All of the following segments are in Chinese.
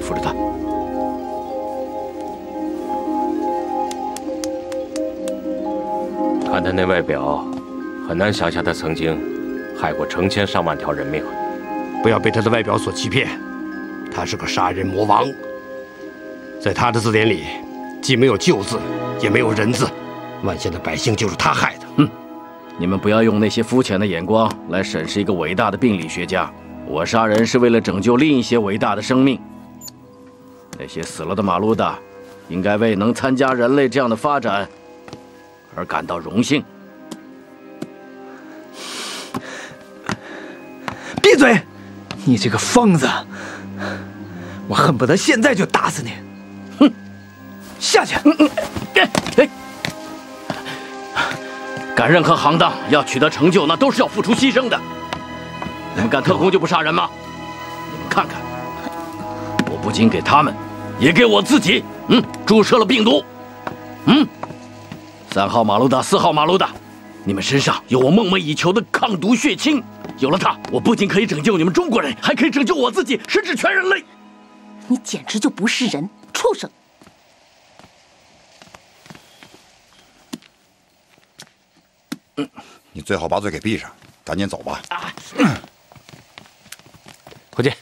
服着他。 看他那外表，很难想象他曾经害过成千上万条人命。 不要被他的外表所欺骗，他是个杀人魔王。在他的字典里，既没有救字，也没有人字。万县的百姓就是他害的。 你们不要用那些肤浅的眼光来审视一个伟大的病理学家。我杀人是为了拯救另一些伟大的生命。那些死了的马路达，应该为能参加人类这样的发展而感到荣幸。 闭嘴！你这个疯子！我恨不得现在就打死你！哼，下去！ 干任何行当要取得成就，那都是要付出牺牲的。你们干特工就不杀人吗？你们看看，我不仅给他们，也给我自己，注射了病毒。3号马路达，4号马路达，你们身上有我梦寐以求的抗毒血清。有了它，我不仅可以拯救你们中国人，还可以拯救我自己，甚至全人类。 你简直就不是人，畜生！ 你最好把嘴给闭上，赶紧走吧。 回去。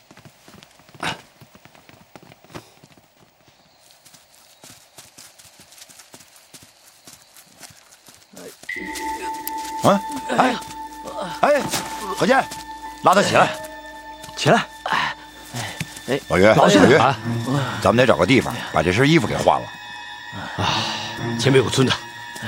何健，拉他起来， 起来。 老岳， 老岳， 啊， 咱们得找个地方把这身衣服给换了。 前面有个村子，